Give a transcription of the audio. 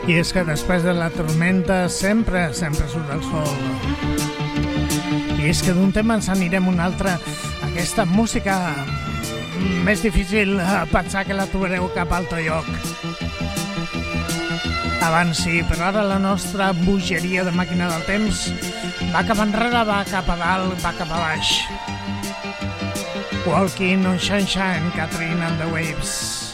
I és que després de la tormenta sempre surt el sol. I és que d'un tema ens anirem un altre. Aquesta música més difícil pensar que la trobareu cap altre lloc. Abans sí, però ara la nostra bogeria de màquina del temps va cap enrere, va cap a dalt, va cap a baix. Walking on Sunshine, Catherine and the Waves.